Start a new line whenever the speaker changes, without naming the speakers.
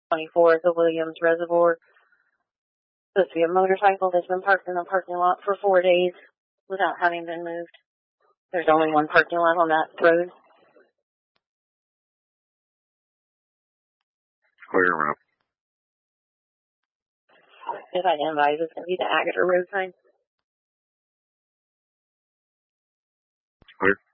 24 at the Williams Reservoir. Supposed to be a motorcycle that's been parked in the parking lot for 4 days without having been moved. There's only one parking lot on that road.
Clear around.
If I advise, it's going to be the Agata Road sign.
Clear.